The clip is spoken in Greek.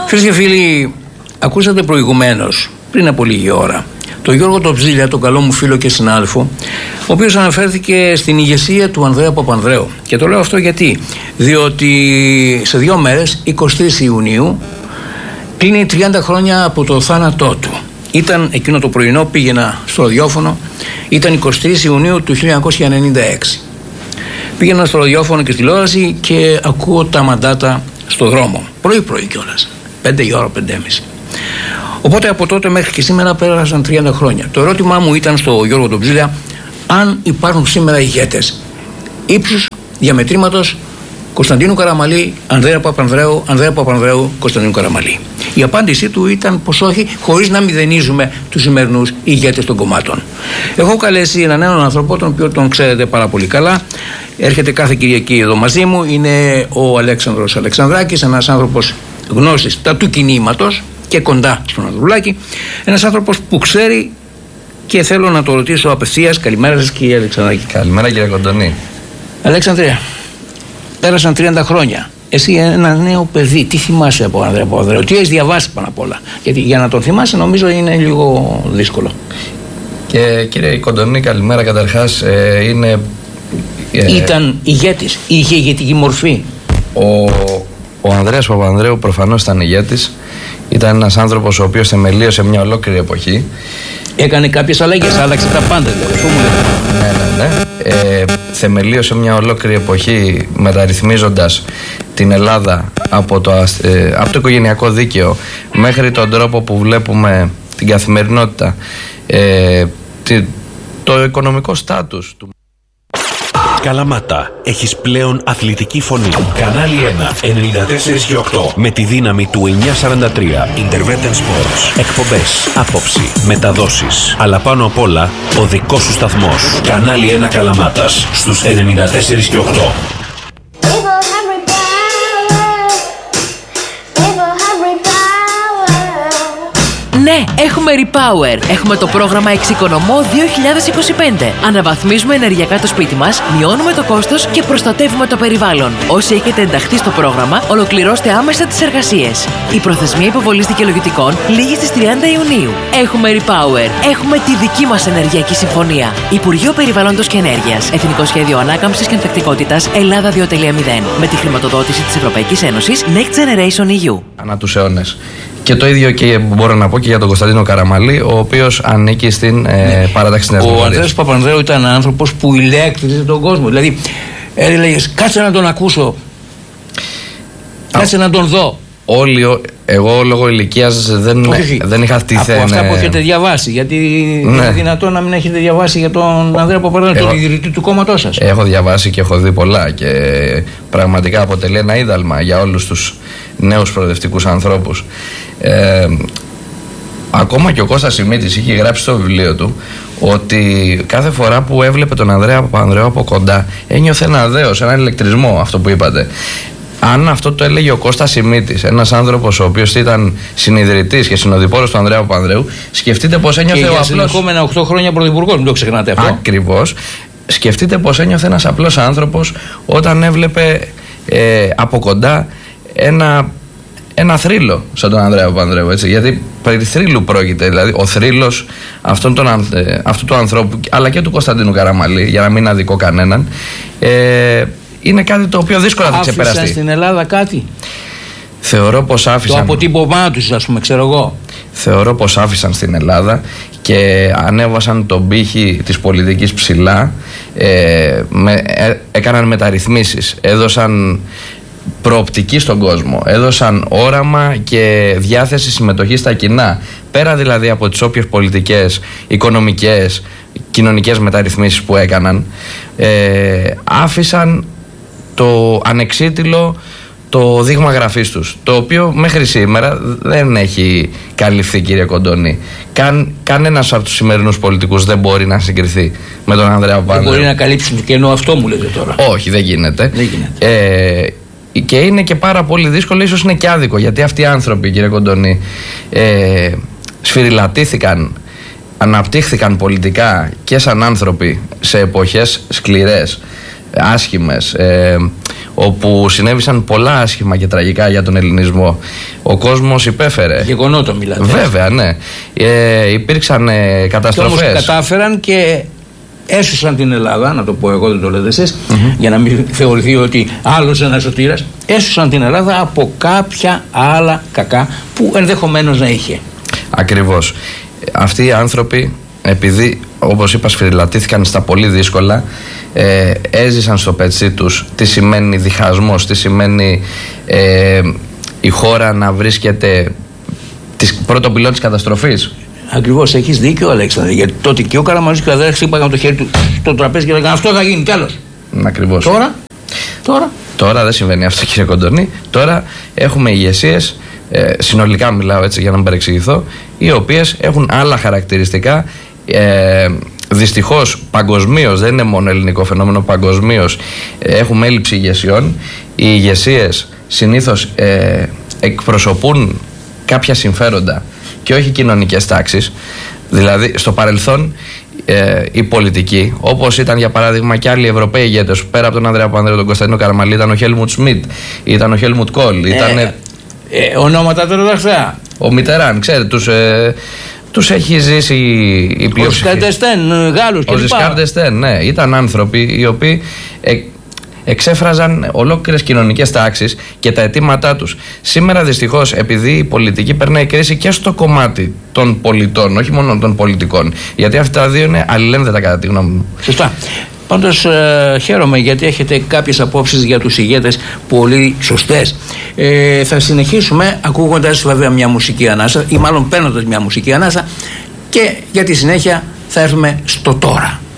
Φίλοι και φίλοι, ακούσατε προηγουμένως, πριν από λίγη ώρα, τον Γιώργο τον Ψήλια, τον καλό μου φίλο και συνάδελφο, ο οποίος αναφέρθηκε στην ηγεσία του Ανδρέα Παπανδρέου. Και το λέω αυτό γιατί? Διότι σε 2 μέρες, 23 Ιουνίου, κλείνει 30 χρόνια από το θάνατό του. Ήταν εκείνο το πρωινό, πήγαινα στο ραδιόφωνο, ήταν 23 Ιουνίου του 1996. Πήγαινα στο ραδιόφωνο και στη τηλεόραση και ακούω τα μαντάτα στο δρόμο. Πρωί-πρωί κιόλας. 5 η ώρα, 5:30. Οπότε από τότε μέχρι και σήμερα πέρασαν 30 χρόνια. Το ερώτημά μου ήταν στο Γιώργο τον Ψήλια αν υπάρχουν σήμερα ηγέτες ύψους διαμετρήματος Κωνσταντίνου Καραμαλή, Ανδρέα Παπανδρέου, Κωνσταντίνου Καραμαλή. Η απάντησή του ήταν πως όχι, χωρίς να μηδενίζουμε τους σημερινούς ηγέτες των κομμάτων. Έχω καλέσει έναν νέο άνθρωπο, τον οποίο τον ξέρετε πάρα πολύ καλά. Έρχεται κάθε Κυριακή εδώ μαζί μου. Είναι ο Αλέξανδρος Αλεξανδράκης, ένας άνθρωπος γνώσης του κινήματος και κοντά στον Ανδρουλάκη. Ένας άνθρωπος που ξέρει και θέλω να το ρωτήσω απευθείας. Καλημέρα σας, κύριε Αλεξανδράκη. Καλημέρα, κύριε Κοντονή. Αλέξανδρε, πέρασαν 30 χρόνια. Εσύ, ένα νέο παιδί, τι θυμάσαι από Ανδρέα Παπανδρέου? Τι έχεις διαβάσει πάνω απ' όλα? Γιατί για να τον θυμάσαι νομίζω είναι λίγο δύσκολο. Και κύριε Κοντονή, καλημέρα καταρχάς. Ήταν ηγέτης, είχε ηγετική μορφή. Ο Ανδρέας Παπανδρέου προφανώς ήταν ηγέτης. Ήταν ένας άνθρωπος ο οποίος θεμελίωσε μια ολόκληρη εποχή. Έκανε κάποιες αλλαγές, άλλαξε τα πάντα δηλαδή. Ναι. Θεμελίωσε μια ολόκληρη εποχή μεταρρυθμίζοντας την Ελλάδα από το οικογενειακό δίκαιο μέχρι τον τρόπο που βλέπουμε την καθημερινότητα, το οικονομικό στάτους του. Καλαμάτα, έχεις πλέον αθλητική φωνή. Κανάλι 1, 94 και 8. Με τη δύναμη του 943. Intervention Sports. Εκπομπές, άποψη, μεταδόσεις. Αλλά πάνω απ' όλα, ο δικός σου σταθμός. Κανάλι 1 Καλαμάτας, στους 94 και 8. Ναι, έχουμε Repower. Έχουμε το πρόγραμμα Εξοικονομώ 2025. Αναβαθμίζουμε ενεργειακά το σπίτι μας, μειώνουμε το κόστος και προστατεύουμε το περιβάλλον. Όσοι έχετε ενταχθεί στο πρόγραμμα, ολοκληρώστε άμεσα τις εργασίες. Η προθεσμία υποβολής δικαιολογητικών λήγει στις 30 Ιουνίου. Έχουμε Repower. Έχουμε τη δική μας ενεργειακή συμφωνία. Υπουργείο Περιβάλλοντος και Ενέργειας. Εθνικό Σχέδιο Ανάκαμψης και Ανθεκτικότητας Ελλάδα 2.0. Με τη χρηματοδότηση της Ευρωπαϊκής Ένωσης Next Generation EU. Ανά τους αιώνες. Και το ίδιο και μπορώ να πω και για τον Κωνσταντίνο Καραμαλή, ο οποίος ανήκει στην παράταξη της Νέας Δημοκρατίας. Ο Ανδρέας Παπανδρέου ήταν άνθρωπος που ηλέκτριζε τον κόσμο. Δηλαδή, έλεγες κάτσε να τον ακούσω, κάτσε να τον δω. Εγώ λόγω ηλικίας δεν είχα χτίσει. Από αυτά που έχετε διαβάσει, γιατί είναι δυνατόν να μην έχετε διαβάσει για τον Ανδρέα Παπανδρέου, τον ιδρυτή του κόμματός σας. Έχω διαβάσει και έχω δει πολλά και πραγματικά αποτελεί ένα είδαλμα για όλους τους νέους προοδευτικούς ανθρώπους. Ακόμα και ο Κώστας Σιμίτης είχε γράψει στο βιβλίο του ότι κάθε φορά που έβλεπε τον Ανδρέα Παπανδρέου από κοντά ένιωθε ένα δέος, ένα ηλεκτρισμό, αυτό που είπατε. Αν αυτό το έλεγε ο Κώστας Σιμίτης, ένας άνθρωπος ο οποίος ήταν συνιδρυτής και συνοδοιπόρος του Ανδρέα Παπανδρέου, σκεφτείτε πως ένιωθε ο απλός. Και για συνεχόμενα 8 χρόνια πρωθυπουργός, μην το ξεχνάτε αυτό. Ακριβώς. Σκεφτείτε πως ένιωθε ένας απλός άνθρωπος όταν έβλεπε από κοντά ένα θρύλο σαν τον Ανδρέα Παπανδρέου, έτσι, γιατί περί θρύλου πρόκειται, δηλαδή ο θρύλος αυτού του ανθρώπου, αλλά και του Κωνσταντίνου Καραμαλή, για να μην αδικώ κανέναν, είναι κάτι το οποίο δύσκολα θα ξεπεραστεί. Άφησαν στην Ελλάδα κάτι? Θεωρώ πως άφησαν. Το αποτύπωμά τους, ας πούμε, ξέρω εγώ. Θεωρώ πως άφησαν στην Ελλάδα και ανέβασαν τον πύχη της πολιτικής ψηλά, έκαναν μεταρρυθμίσεις, έδωσαν προοπτική στον κόσμο, έδωσαν όραμα και διάθεση συμμετοχή στα κοινά, πέρα δηλαδή από τις όποιες πολιτικές, οικονομικές, κοινωνικές μεταρρυθμίσεις που έκαναν, άφησαν το ανεξίτηλο το δείγμα γραφής τους, το οποίο μέχρι σήμερα δεν έχει καλυφθεί, κύριε Κοντονή. Κανένας από τους σημερινούς πολιτικούς δεν μπορεί να συγκριθεί με τον Ανδρέα Παπανδρέου. Δεν μπορεί να καλύψει το κενό αυτό, μου λέτε τώρα. Όχι, δεν γίνεται. Και είναι και πάρα πολύ δύσκολο, ίσως είναι και άδικο, γιατί αυτοί οι άνθρωποι, κύριε Κοντονή, σφυριλατήθηκαν, αναπτύχθηκαν πολιτικά και σαν άνθρωποι σε εποχές σκληρές, άσχημες, όπου συνέβησαν πολλά άσχημα και τραγικά για τον ελληνισμό. Ο κόσμος υπέφερε. Γεγονότο μιλάτε. Βέβαια, ναι. Υπήρξαν καταστροφές. Όμως κατάφεραν και έσωσαν την Ελλάδα, να το πω εγώ, δεν το λέτε εσείς, για να μην θεωρηθεί ότι άλλος ένας σωτήρας. Έσωσαν την Ελλάδα από κάποια άλλα κακά που ενδεχομένως να είχε. Ακριβώς. Αυτοί οι άνθρωποι, επειδή όπως είπα σφυριλατήθηκαν στα πολύ δύσκολα, έζησαν στο πετσί τους τι σημαίνει διχασμός, τι σημαίνει η χώρα να βρίσκεται πρώτο πυλόν της καταστροφής. Ακριβώς, έχεις δίκιο, Αλέξανδρε, γιατί τότε και ο Καραμανλής και ο Αδέρας χτύπαγαν το χέρι του στο τραπέζι και λέγανε αυτό θα γίνει κι άλλος. Ακριβώς. Τώρα δεν συμβαίνει αυτό, κύριε Κοντονή. Τώρα έχουμε ηγεσίες, συνολικά μιλάω έτσι για να μην παρεξηγηθώ, οι οποίες έχουν άλλα χαρακτηριστικά. Δυστυχώς παγκοσμίως, δεν είναι μόνο ελληνικό φαινόμενο, παγκοσμίως έχουμε έλλειψη ηγεσιών. Οι ηγεσίες συνήθως εκπροσωπούν κάποια συμφέροντα και όχι κοινωνικές τάξεις. Δηλαδή στο παρελθόν οι πολιτικοί, όπως ήταν για παράδειγμα και άλλοι Ευρωπαίοι ηγέτες, πέρα από τον Ανδρέα Παπανδρέου, τον Κωνσταντίνο Καραμανλή, ήταν ο Χέλμουτ Σμιτ, ήταν ο Χέλμουτ Κόλ, ονόματα τώρα δαχτά. Ο Μιτεράν, ξέρετε, τους έχει ζήσει η πλειοψηφία. Ο Ζισκάρ ντ'Εστέν, Γάλλος κλπ. Ο Ζισκάρ ντ'Εστέν, ναι, ήταν άνθρωποι οι οποίοι εξέφραζαν ολόκληρες κοινωνικές τάξεις και τα αιτήματά τους. Σήμερα δυστυχώς, επειδή η πολιτική περνάει κρίση και στο κομμάτι των πολιτών, όχι μόνο των πολιτικών, γιατί αυτά τα δύο είναι αλληλένδετα κατά τη γνώμη μου. Σωστά. Πάντως χαίρομαι γιατί έχετε κάποιες απόψεις για τους ηγέτες πολύ σωστές. Θα συνεχίσουμε ακούγοντας βέβαια μια μουσική ανάσα ή μάλλον παίρνοντας μια μουσική ανάσα και για τη συνέχεια θα έρθουμε στο τώρα.